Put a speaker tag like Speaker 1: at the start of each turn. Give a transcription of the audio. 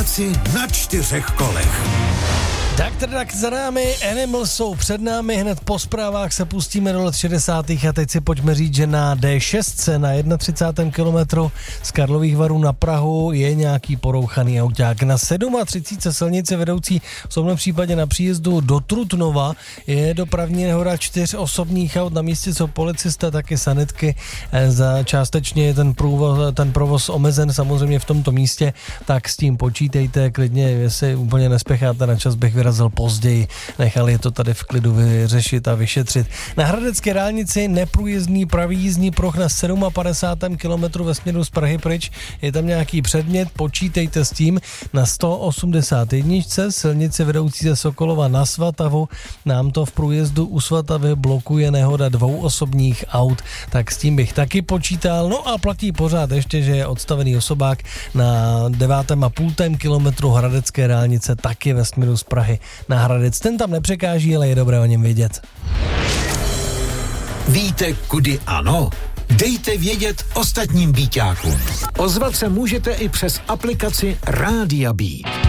Speaker 1: Vojáci na 4 kolech.
Speaker 2: Dr. Duck za námi, Animals jsou před námi, hned po zprávách se pustíme do let 60. a teď si pojďme říct, že na D6 na 31. kilometru z Karlových Varů na Prahu je nějaký porouchaný auták. Na 37. silnici vedoucí v tomhle případě na příjezdu do Trutnova je dopravní nehoda 4 osobních aut, na místě jsou policista, taky sanitky, za částečně je ten provoz omezen samozřejmě v tomto místě, tak s tím počítejte klidně, jestli úplně nespěcháte na čas, bych vyrazil později, nechali je to tady v klidu vyřešit a vyšetřit. Na hradecké dálnici neprůjezdný pravý jízdní pruh na 57. kilometru ve směru z Prahy pryč, je tam nějaký předmět, počítejte s tím. Na 181. silnici vedoucí ze Sokolova na Svatavu nám to v průjezdu u Svatavy blokuje nehoda 2 osobních aut, tak s tím bych taky počítal. No a platí pořád ještě, že je odstavený osobák na 9,5 kilometru hradecké dálnice taky ve směru z Prahy na Hradec. Ten tam nepřekáží, ale je dobré o něm vědět.
Speaker 1: Víte, kudy ano? Dejte vědět ostatním Bíťákům. Ozvat se můžete i přes aplikaci Rádia Beat.